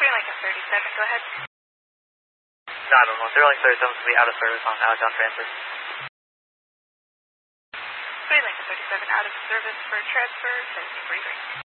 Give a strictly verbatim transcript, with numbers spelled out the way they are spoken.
Green Lincoln thirty-seven, go ahead. nine one one, Green Lincoln thirty-seven will be out of service on outbound transfer. Green Lincoln thirty-seven, out of service for transfer, seventeen forty-three.